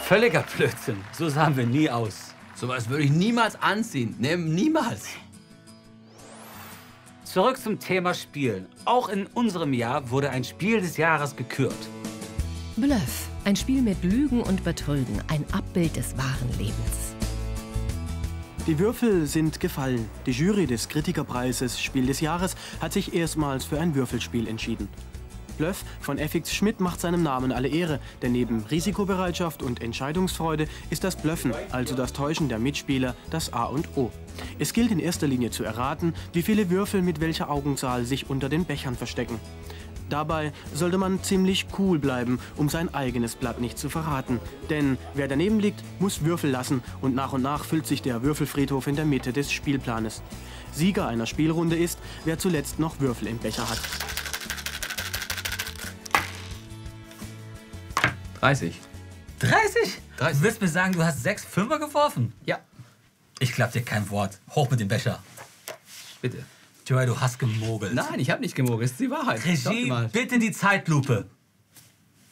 Völliger Blödsinn. So sahen wir nie aus. Sowas würde ich niemals anziehen. Ne, niemals. Zurück zum Thema Spielen. Auch in unserem Jahr wurde ein Spiel des Jahres gekürt. Bluff. Ein Spiel mit Lügen und Betrügen. Ein Abbild des wahren Lebens. Die Würfel sind gefallen. Die Jury des Kritikerpreises Spiel des Jahres hat sich erstmals für ein Würfelspiel entschieden. Bluff von FX Schmidt macht seinem Namen alle Ehre, denn neben Risikobereitschaft und Entscheidungsfreude ist das Bluffen, also das Täuschen der Mitspieler, das A und O. Es gilt in erster Linie zu erraten, wie viele Würfel mit welcher Augenzahl sich unter den Bechern verstecken. Dabei sollte man ziemlich cool bleiben, um sein eigenes Blatt nicht zu verraten. Denn wer daneben liegt, muss Würfel lassen und nach füllt sich der Würfelfriedhof in der Mitte des Spielplanes. Sieger einer Spielrunde ist, wer zuletzt noch Würfel im Becher hat. 30. 30? 30. Du willst mir sagen, du hast 6 Fünfer geworfen? Ja. Ich glaub dir kein Wort. Hoch mit dem Becher. Bitte. Joey, du hast gemogelt. Nein, ich habe nicht gemogelt. Das ist die Wahrheit. Regie, bitte die Zeitlupe.